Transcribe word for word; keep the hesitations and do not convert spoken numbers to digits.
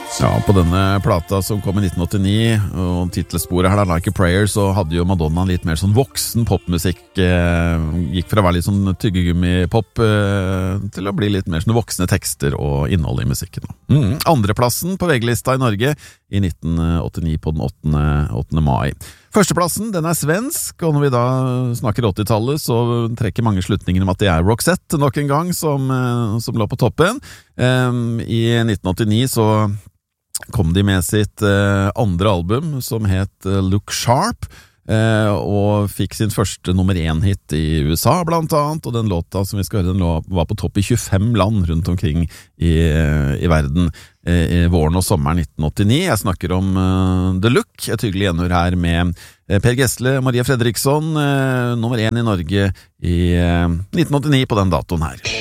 Ja, på denne plata som kom i nitten åttini, og titelsporet her da, Like a Prayer, så hadde jo Madonna litt mer sånn voksen popmusikk. Eh, gikk fra å være litt sånn tyggegummi-pop eh, til å bli litt mer sånn voksne tekster og innhold i musikken. Mm. Andreplassen på V G-lista i Norge i nitten åttini på den åttende, åttende mai. Førsteplassen, den er svensk, og når vi da snakker åttitallet, så trekker mange slutninger om at det er Roxette nok en gang som, som lå på toppen. Um, I nitten åttini så kom de med sitt uh, andre album, som het uh, Look Sharp, uh, og fikk sin første nummer én-hit i U S A blant annet, og den låta som vi skal høre, den lå, var på topp i tjuefem land rundt omkring i, uh, i verden uh, i våren og sommeren nitten åttini. Jeg snakker om uh, The Look, et hyggelig gjenhør her med uh, Per Gessle, Maria Fredriksson, uh, nummer én i Norge i uh, nitten åttini på den datoen her.